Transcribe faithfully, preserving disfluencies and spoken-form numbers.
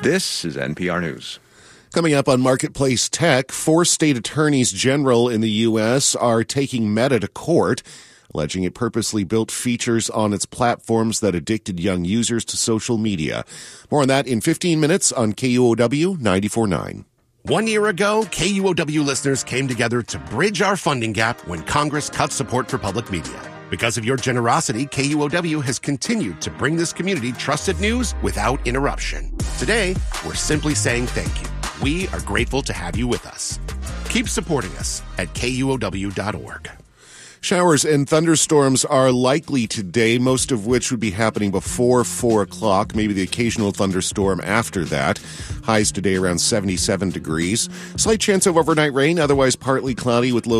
This is N P R News. Coming up on Marketplace Tech, four state attorneys general in the U S are taking Meta to court, alleging it purposely built features on its platforms that addicted young users to social media. More on that in fifteen minutes on K U O W ninety-four point nine. One year ago, K U O W listeners came together to bridge our funding gap when Congress cut support for public media. Because of your generosity, K U O W has continued to bring this community trusted news without interruption. Today, we're simply saying thank you. We are grateful to have you with us. Keep supporting us at K U O W dot org. Showers and thunderstorms are likely today, most of which would be happening before four o'clock, maybe the occasional thunderstorm after that. Highs today around seventy-seven degrees. Slight chance of overnight rain, otherwise partly cloudy with low